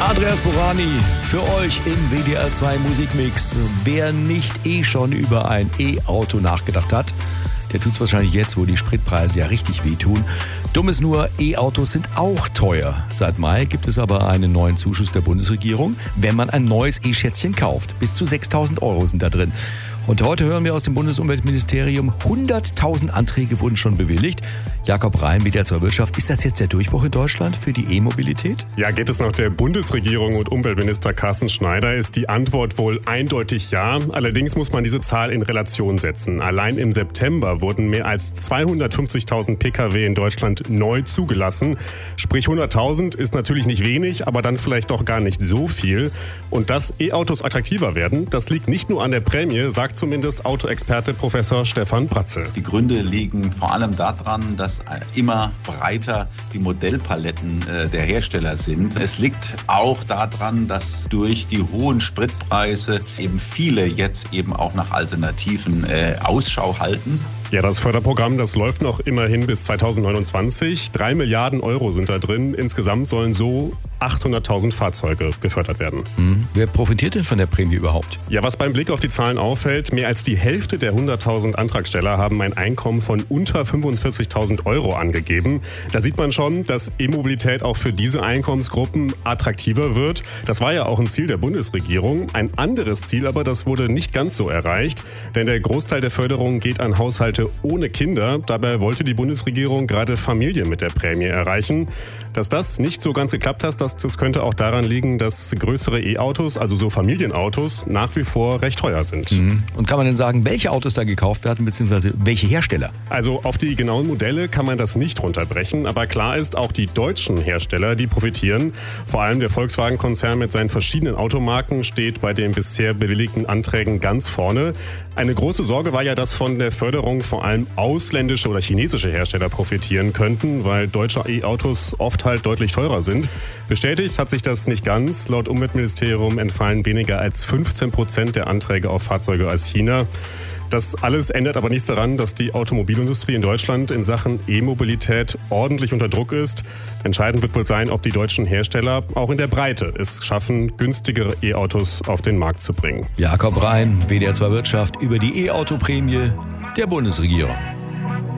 Andreas Borani für euch im WDR 2 Musikmix. Wer nicht schon über ein E-Auto nachgedacht hat, der tut's wahrscheinlich jetzt, wo die Spritpreise ja richtig wehtun. Dumm ist nur, E-Autos sind auch teuer. Seit Mai gibt es aber einen neuen Zuschuss der Bundesregierung, wenn man ein neues E-Schätzchen kauft. Bis zu 6.000 € sind da drin. Und heute hören wir aus dem Bundesumweltministerium, 100.000 Anträge wurden schon bewilligt. Jakob Rhein, WDR 2 Wirtschaft, ist das jetzt der Durchbruch in Deutschland für die E-Mobilität? Ja, geht es nach der Bundesregierung und Umweltminister Carsten Schneider, ist die Antwort wohl eindeutig ja. Allerdings muss man diese Zahl in Relation setzen. Allein im September wurden mehr als 250.000 Pkw in Deutschland neu zugelassen. Sprich 100.000 ist natürlich nicht wenig, aber dann vielleicht doch gar nicht so viel. Und dass E-Autos attraktiver werden, das liegt nicht nur an der Prämie, sagt zumindest Autoexperte Professor Stefan Bratzel. Die Gründe liegen vor allem daran, dass immer breiter die Modellpaletten der Hersteller sind. Es liegt auch daran, dass durch die hohen Spritpreise eben viele jetzt eben auch nach Alternativen Ausschau halten. Ja, das Förderprogramm, das läuft noch immerhin bis 2029. 3 Milliarden € sind da drin. Insgesamt sollen so 800.000 Fahrzeuge gefördert werden. Wer profitiert denn von der Prämie überhaupt? Ja, was beim Blick auf die Zahlen auffällt, mehr als die Hälfte der 100.000 Antragsteller haben ein Einkommen von unter 45.000 € angegeben. Da sieht man schon, dass E-Mobilität auch für diese Einkommensgruppen attraktiver wird. Das war ja auch ein Ziel der Bundesregierung. Ein anderes Ziel aber, das wurde nicht ganz so erreicht. Denn der Großteil der Förderung geht an Haushalte ohne Kinder. Dabei wollte die Bundesregierung gerade Familien mit der Prämie erreichen. Dass das nicht so ganz geklappt hat, das könnte auch daran liegen, dass größere E-Autos, also so Familienautos, nach wie vor recht teuer sind. Und kann man denn sagen, welche Autos da gekauft werden, beziehungsweise welche Hersteller? Also auf die genauen Modelle kann man das nicht runterbrechen, aber klar ist, auch die deutschen Hersteller, die profitieren. Vor allem der Volkswagen-Konzern mit seinen verschiedenen Automarken steht bei den bisher bewilligten Anträgen ganz vorne. Eine große Sorge war ja, dass von der Förderung vor allem ausländische oder chinesische Hersteller profitieren könnten, weil deutsche E-Autos oft halt deutlich teurer sind. Bestätigt hat sich das nicht ganz. Laut Umweltministerium entfallen weniger als 15% der Anträge auf Fahrzeuge aus China. Das alles ändert aber nichts daran, dass die Automobilindustrie in Deutschland in Sachen E-Mobilität ordentlich unter Druck ist. Entscheidend wird wohl sein, ob die deutschen Hersteller auch in der Breite es schaffen, günstigere E-Autos auf den Markt zu bringen. Jakob Rhein, WDR 2 Wirtschaft, über die E-Auto-Prämie der Bundesregierung.